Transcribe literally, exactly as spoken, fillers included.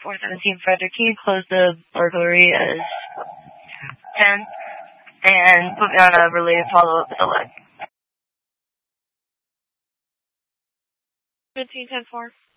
four seventeen Frederick Key, close the burglary as ten, and put me on a related follow-up with the leg. fifteen ten four.